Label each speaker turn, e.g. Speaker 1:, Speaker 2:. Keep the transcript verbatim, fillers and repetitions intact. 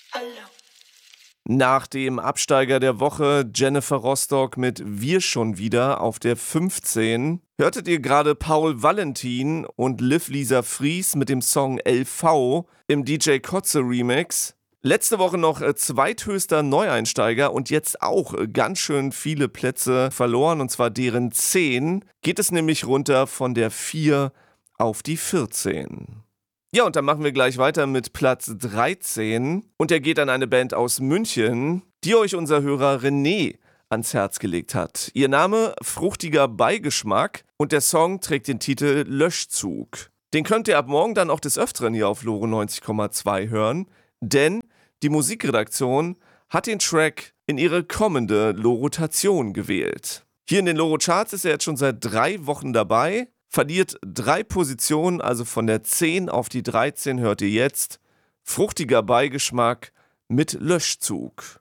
Speaker 1: Nach dem Absteiger der Woche Jennifer Rostock mit Wir schon wieder auf der fünfzehn hörtet ihr gerade Paul Valentin und Liv Lisa Fries mit dem Song L V im D J Kotze Remix. Letzte Woche noch äh, zweithöchster Neueinsteiger und jetzt auch äh, ganz schön viele Plätze verloren, und zwar deren zehn. Geht es nämlich runter von der vier auf die vierzehn. Ja, und dann machen wir gleich weiter mit Platz dreizehn. Und der geht an eine Band aus München, die euch unser Hörer René ans Herz gelegt hat. Ihr Name Fruchtiger Beigeschmack und der Song trägt den Titel Löschzug. Den könnt ihr ab morgen dann auch des Öfteren hier auf Loro neunzig Komma zwei hören, denn die Musikredaktion hat den Track in ihre kommende Loro-Tation gewählt. Hier in den Loro-Charts ist er jetzt schon seit drei Wochen dabei, verliert drei Positionen, also von der zehn auf die dreizehn hört ihr jetzt Fruchtiger Beigeschmack mit Löschzug.